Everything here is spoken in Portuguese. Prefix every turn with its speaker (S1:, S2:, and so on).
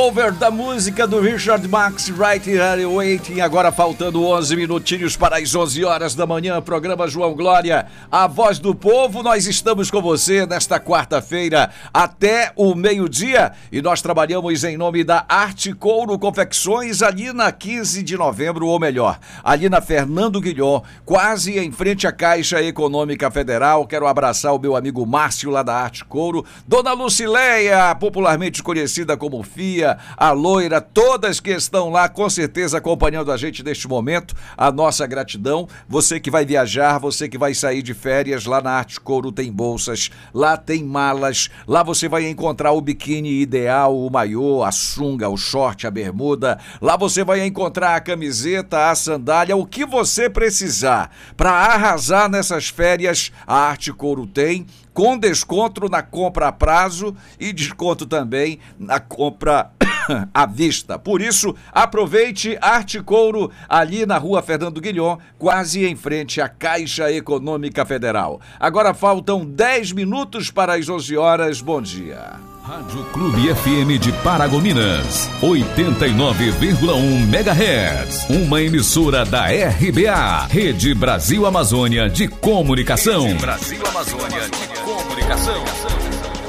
S1: Over da música do Richard Marx, Right Here Waiting, agora faltando 11 minutinhos para as 11 horas da manhã, programa João Glória, a voz do povo. Nós estamos com você nesta quarta-feira até o meio-dia e nós trabalhamos em nome da Arte Couro Confecções, ali na 15 de novembro, ou melhor, ali na Fernando Guilhom, quase em frente à Caixa Econômica Federal. Quero abraçar o meu amigo Márcio lá da Arte Couro, Dona Lucileia, popularmente conhecida como Fia, a loira, todas que estão lá com certeza acompanhando a gente neste momento, a nossa gratidão. Você que vai viajar, você que vai sair de férias, lá na Arte Couro tem bolsas, lá tem malas, lá você vai encontrar o biquíni ideal, o maiô, a sunga, o short, a bermuda, lá você vai encontrar a camiseta, a sandália, o que você precisar para arrasar nessas férias, a Arte Couro tem, com desconto na compra a prazo e desconto também na compra à vista. Por isso, aproveite Arte Couro ali na rua Fernando Guilhom, quase em frente à Caixa Econômica Federal. Agora faltam 10 minutos para as 11 horas. Bom dia.
S2: Rádio Clube FM de Paragominas, 89,1 MHz. Uma emissora da RBA, Rede Brasil Amazônia de Comunicação.
S3: Rede Brasil Amazônia de Comunicação.